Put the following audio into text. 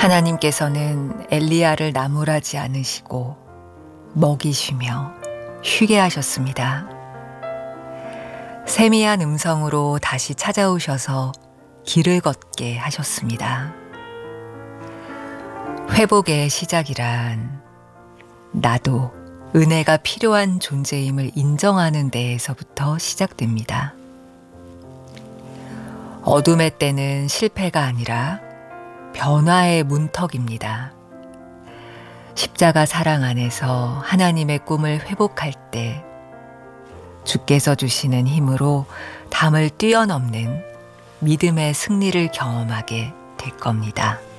하나님께서는 엘리야를 나무라지 않으시고 먹이시며 쉬게 하셨습니다. 세미한 음성으로 다시 찾아오셔서 길을 걷게 하셨습니다. 회복의 시작이란 나도 은혜가 필요한 존재임을 인정하는 데에서부터 시작됩니다. 어둠의 때는 실패가 아니라 변화의 문턱입니다. 십자가 사랑 안에서 하나님의 꿈을 회복할 때 주께서 주시는 힘으로 담을 뛰어넘는 믿음의 승리를 경험하게 될 겁니다.